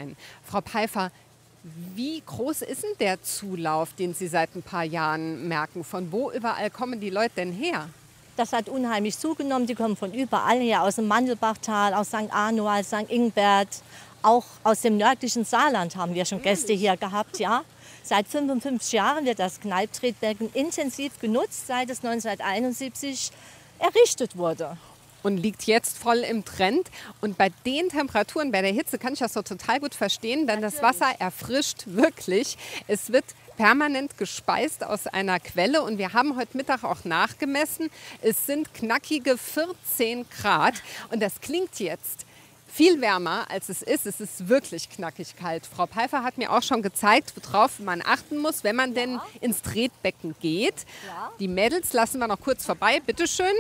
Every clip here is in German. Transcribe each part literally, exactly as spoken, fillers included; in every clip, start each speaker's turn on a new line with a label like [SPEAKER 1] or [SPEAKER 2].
[SPEAKER 1] Kneipenverein. Frau Peifer, wie groß ist denn der Zulauf, den Sie seit ein paar Jahren merken? Von wo überall kommen die Leute denn her?
[SPEAKER 2] Das hat unheimlich zugenommen. Die kommen von überall her, aus dem Mandelbachtal, aus Sankt Arno, aus Sankt Ingbert. Auch aus dem nördlichen Saarland haben wir schon Gäste hier gehabt. Ja. Seit fünfundfünfzig Jahren wird das Kneipp-Tretbecken intensiv genutzt, seit es neunzehnhunderteinundsiebzig errichtet wurde.
[SPEAKER 1] Und liegt jetzt voll im Trend. Und bei den Temperaturen, bei der Hitze, kann ich das so total gut verstehen, denn das Wasser erfrischt wirklich. Es wird permanent gespeist aus einer Quelle und wir haben heute Mittag auch nachgemessen. Es sind knackige vierzehn Grad und das klingt jetzt viel wärmer, als es ist. Es ist wirklich knackig kalt. Frau Peifer hat mir auch schon gezeigt, worauf man achten muss, wenn man denn ins Tretbecken geht. Die Mädels lassen wir noch kurz vorbei, bitteschön.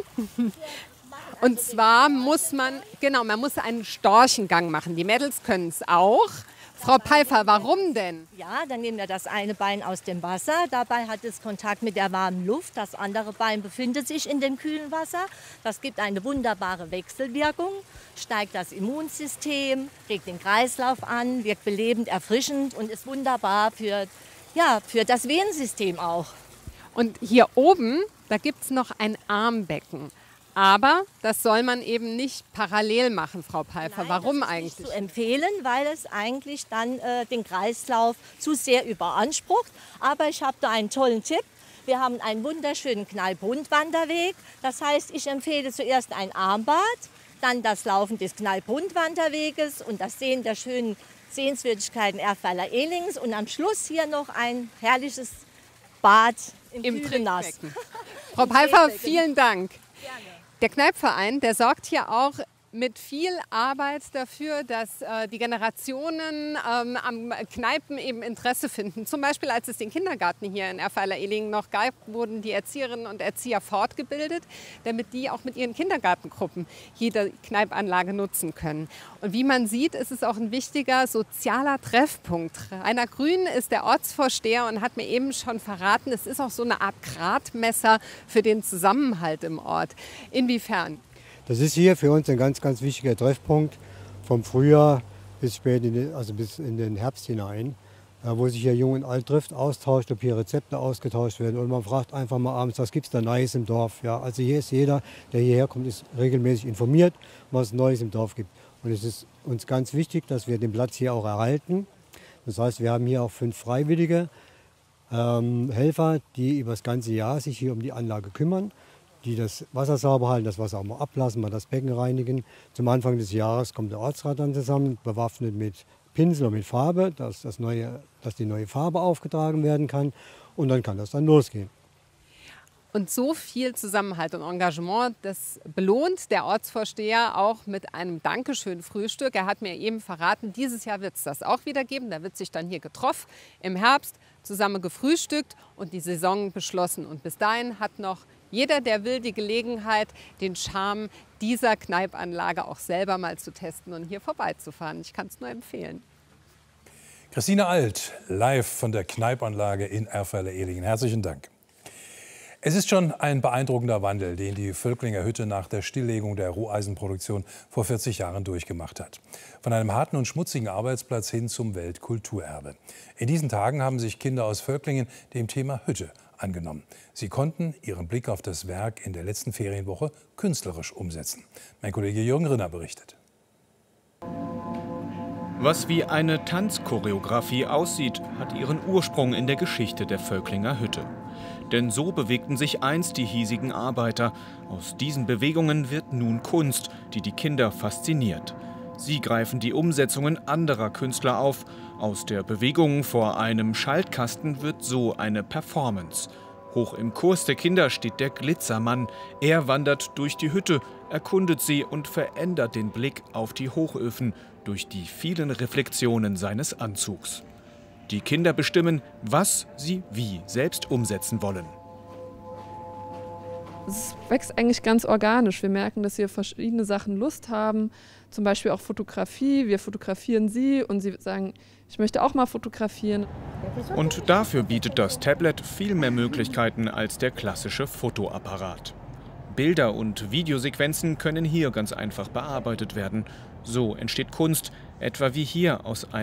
[SPEAKER 1] Und zwar muss man, genau, man muss einen Storchengang machen. Die Mädels können es auch. Frau Peifer, warum denn?
[SPEAKER 2] Ja, dann nehmen wir das eine Bein aus dem Wasser. Dabei hat es Kontakt mit der warmen Luft. Das andere Bein befindet sich in dem kühlen Wasser. Das gibt eine wunderbare Wechselwirkung, steigt das Immunsystem, regt den Kreislauf an, wirkt belebend, erfrischend und ist wunderbar für, ja, für das Venensystem auch.
[SPEAKER 1] Und hier oben, da gibt es noch ein Armbecken. Aber das soll man eben nicht parallel machen, Frau Peifer.
[SPEAKER 2] Nein,
[SPEAKER 1] Warum
[SPEAKER 2] das ist
[SPEAKER 1] eigentlich?
[SPEAKER 2] Nicht zu empfehlen, weil es eigentlich dann äh, den Kreislauf zu sehr überansprucht. Aber ich habe da einen tollen Tipp. Wir haben einen wunderschönen Kneipp-Rundwanderweg. Das heißt, ich empfehle zuerst ein Armbad, dann das Laufen des Kneipp-Rundwanderweges und das Sehen der schönen Sehenswürdigkeiten Erfeiler-Ehlings und am Schluss hier noch ein herrliches Bad im,
[SPEAKER 1] Im
[SPEAKER 2] kühlen Nass.
[SPEAKER 1] Frau Peifer, vielen Dank. Gerne. Der Kneipp-Verein, der sorgt hier auch mit viel Arbeit dafür, dass äh, die Generationen ähm, am Kneipen eben Interesse finden. Zum Beispiel, als es den Kindergarten hier in Erfeiler-Ehlingen noch gab, wurden die Erzieherinnen und Erzieher fortgebildet, damit die auch mit ihren Kindergartengruppen jede Kneipanlage nutzen können. Und wie man sieht, ist es auch ein wichtiger sozialer Treffpunkt. Rainer Grün ist der Ortsvorsteher und hat mir eben schon verraten, es ist auch so eine Art Gradmesser für den Zusammenhalt im Ort. Inwiefern?
[SPEAKER 3] Das ist hier für uns ein ganz, ganz wichtiger Treffpunkt vom Frühjahr bis spät in den, also bis in den Herbst hinein, wo sich hier Jung und Alt trifft, austauscht, ob hier Rezepte ausgetauscht werden und man fragt einfach mal abends, was gibt es da Neues im Dorf. Ja, also hier ist jeder, der hierher kommt, ist regelmäßig informiert, was es Neues im Dorf gibt. Und es ist uns ganz wichtig, dass wir den Platz hier auch erhalten. Das heißt, wir haben hier auch fünf freiwillige ähm, Helfer, die über das ganze Jahr sich hier um die Anlage kümmern, die das Wasser sauber halten, das Wasser auch mal ablassen, mal das Becken reinigen. Zum Anfang des Jahres kommt der Ortsrat dann zusammen, bewaffnet mit Pinsel und mit Farbe, dass, das neue, dass die neue Farbe aufgetragen werden kann und dann kann das dann losgehen.
[SPEAKER 1] Und so viel Zusammenhalt und Engagement, das belohnt der Ortsvorsteher auch mit einem Dankeschön-Frühstück. Er hat mir eben verraten, dieses Jahr wird es das auch wieder geben. Da wird sich dann hier getroffen im Herbst, zusammen gefrühstückt und die Saison beschlossen. Und bis dahin hat noch jeder, der will, die Gelegenheit, den Charme dieser Kneipanlage auch selber mal zu testen und hier vorbeizufahren. Ich kann es nur empfehlen.
[SPEAKER 4] Christine Alt, live von der Kneipanlage in Erfeiler-Ehlingen. Herzlichen Dank. Es ist schon ein beeindruckender Wandel, den die Völklinger Hütte nach der Stilllegung der Roheisenproduktion vor vierzig Jahren durchgemacht hat. Von einem harten und schmutzigen Arbeitsplatz hin zum Weltkulturerbe. In diesen Tagen haben sich Kinder aus Völklingen dem Thema Hütte angenommen. Sie konnten ihren Blick auf das Werk in der letzten Ferienwoche künstlerisch umsetzen. Mein Kollege Jürgen Rinner berichtet.
[SPEAKER 5] Was wie eine Tanzchoreografie aussieht, hat ihren Ursprung in der Geschichte der Völklinger Hütte. Denn so bewegten sich einst die hiesigen Arbeiter. Aus diesen Bewegungen wird nun Kunst, die die Kinder fasziniert. Sie greifen die Umsetzungen anderer Künstler auf. Aus der Bewegung vor einem Schaltkasten wird so eine Performance. Hoch im Kurs der Kinder steht der Glitzermann. Er wandert durch die Hütte, erkundet sie und verändert den Blick auf die Hochöfen durch die vielen Reflexionen seines Anzugs. Die Kinder bestimmen, was sie wie selbst umsetzen wollen.
[SPEAKER 6] Es wächst eigentlich ganz organisch. Wir merken, dass wir verschiedene Sachen Lust haben, zum Beispiel auch Fotografie. Wir fotografieren sie und sie sagen, ich möchte auch mal fotografieren.
[SPEAKER 5] Und dafür bietet das Tablet viel mehr Möglichkeiten als der klassische Fotoapparat. Bilder und Videosequenzen können hier ganz einfach bearbeitet werden. So entsteht Kunst, etwa wie hier aus einem